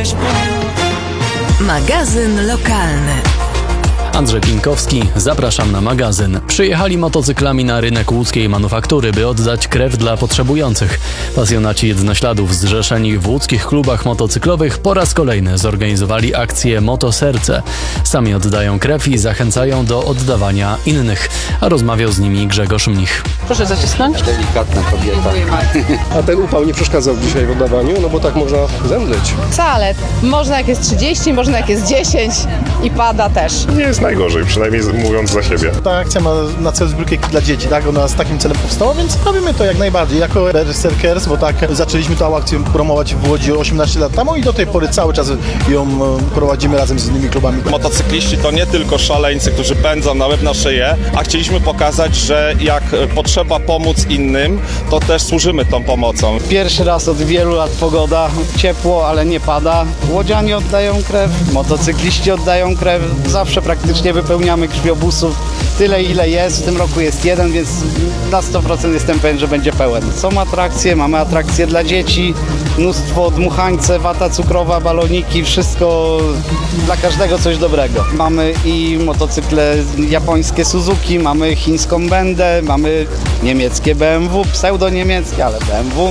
Magazyn lokalny. Andrzej Pinkowski, zapraszam na magazyn. Przyjechali motocyklami na rynek łódzkiej manufaktury, by oddać krew dla potrzebujących. Pasjonaci jednośladów zrzeszeni w łódzkich klubach motocyklowych po raz kolejny zorganizowali akcję Motoserce. Sami oddają krew i zachęcają do oddawania innych. A rozmawiał z nimi Grzegorz Mnich. Proszę zacisnąć. Delikatna kobieta. A ten upał nie przeszkadzał dzisiaj w oddawaniu, no bo tak można zemdleć. Wcale. Można jak jest 30, można jak jest 10 i pada też. Nie jest najgorzej, przynajmniej mówiąc za siebie. Ta akcja ma na celu zbiórkę dla dzieci, tak? Ona z takim celem powstała, więc robimy to jak najbardziej. Jako Berserkers, bo tak zaczęliśmy tę akcję promować w Łodzi 18 lat temu i do tej pory cały czas ją prowadzimy razem z innymi klubami. Motocykliści to nie tylko szaleńcy, którzy pędzą na łeb na szyję, a chcieliśmy pokazać, że jak potrzeba pomóc innym, to też służymy tą pomocą. Pierwszy raz od wielu lat pogoda, ciepło, ale nie pada. Łodzianie oddają krew, motocykliści oddają krew. Zawsze praktycznie wypełniamy krwiobusów tyle, ile jest. W tym roku jest jeden, więc na 100% jestem pewien, że będzie pełen. Są atrakcje, mamy atrakcje dla dzieci, mnóstwo dmuchańce, wata cukrowa, baloniki, wszystko dla każdego coś dobrego. Mamy i motocykle japońskie Suzuki, mamy chińską Bendę, mamy niemieckie BMW, pseudo-niemieckie, ale BMW.